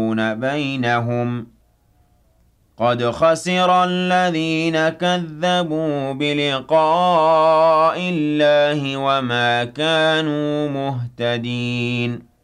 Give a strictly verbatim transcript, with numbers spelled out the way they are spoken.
يفرقون بينهم قد خسر الذين كذبوا بلقاء الله وما كانوا مهتدين